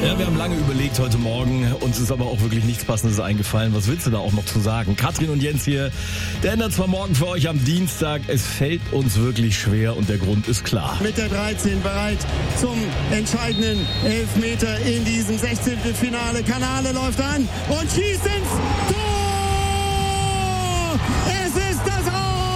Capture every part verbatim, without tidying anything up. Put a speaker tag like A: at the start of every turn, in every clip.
A: Ja, wir haben lange überlegt heute Morgen, uns ist aber auch wirklich nichts Passendes eingefallen. Was willst du da auch noch zu sagen? Katrin und Jens hier, der ändert zwar morgen für euch am Dienstag, es fällt uns wirklich schwer und der Grund ist klar.
B: Mit der dreizehn bereit zum entscheidenden Elfmeter in diesem Sechzehntelfinale. Kanale läuft an und schießt ins Tor! Es ist das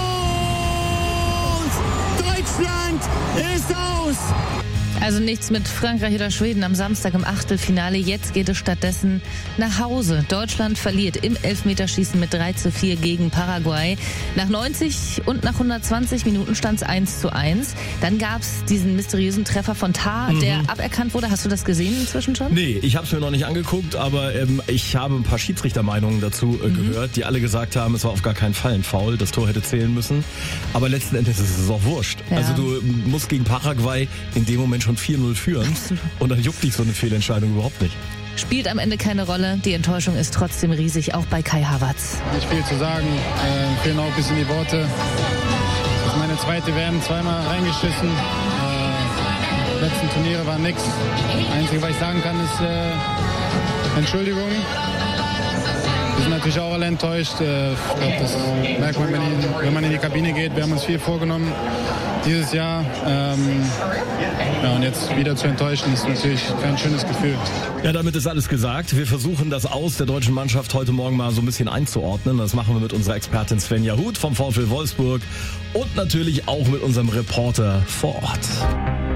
B: Aus! Deutschland ist aus!
C: Also nichts mit Frankreich oder Schweden am Samstag im Achtelfinale. Jetzt geht es stattdessen nach Hause. Deutschland verliert im Elfmeterschießen mit drei zu vier gegen Paraguay. Nach neunzig und nach hundertzwanzig Minuten stand es eins zu eins. Dann gab es diesen mysteriösen Treffer von Tah, mhm. der aberkannt wurde. Hast du das gesehen inzwischen schon?
A: Nee, ich habe es mir noch nicht angeguckt, aber ähm, ich habe ein paar Schiedsrichtermeinungen dazu äh, mhm. gehört, die alle gesagt haben, es war auf gar keinen Fall ein Foul, das Tor hätte zählen müssen. Aber letzten Endes ist es auch wurscht. Ja. Also du musst gegen Paraguay in dem Moment schon vier null führen und dann juckt dich so eine Fehlentscheidung überhaupt nicht.
C: Spielt am Ende keine Rolle. Die Enttäuschung ist trotzdem riesig, auch bei Kai Havertz.
D: Nicht viel zu sagen, äh, fehlen auch ein bisschen die Worte. Das ist meine zweite W M, zweimal reingeschissen. Äh, letzten Turniere war nix. Das Einzige, was ich sagen kann, ist äh, Entschuldigung. Wir sind natürlich auch alle enttäuscht. Äh, ich glaube, das merkt man, wenn, in, wenn man in die Kabine geht. Wir haben uns viel vorgenommen dieses Jahr. Ähm, ja, und jetzt wieder zu enttäuschen, ist natürlich kein schönes Gefühl.
A: Ja, damit ist alles gesagt. Wir versuchen das Aus der deutschen Mannschaft heute Morgen mal so ein bisschen einzuordnen. Das machen wir mit unserer Expertin Svenja Huth vom VfL Wolfsburg und natürlich auch mit unserem Reporter vor Ort.